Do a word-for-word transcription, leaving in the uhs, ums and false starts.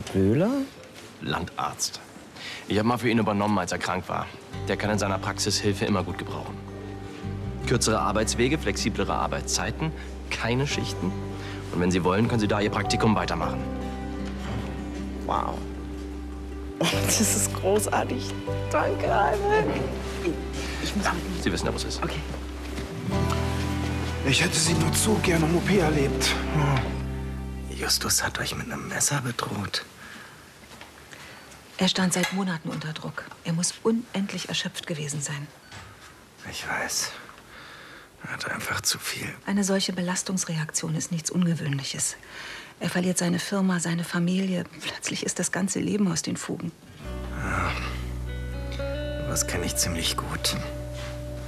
Wöhler? Landarzt. Ich habe mal für ihn übernommen, als er krank war. Der kann in seiner Praxis Hilfe immer gut gebrauchen. Kürzere Arbeitswege, flexiblere Arbeitszeiten, keine Schichten. Und wenn Sie wollen, können Sie da Ihr Praktikum weitermachen. Wow. Das ist großartig. Danke, Albert. Ich muss ja, Sie wissen ja, was es ist. Okay. Ich hätte Sie nur zu gern im O P erlebt. Justus hat euch mit einem Messer bedroht. Er stand seit Monaten unter Druck. Er muss unendlich erschöpft gewesen sein. Ich weiß. Er hat einfach zu viel. Eine solche Belastungsreaktion ist nichts Ungewöhnliches. Er verliert seine Firma, seine Familie. Plötzlich ist das ganze Leben aus den Fugen. Ja. Das kenne ich ziemlich gut.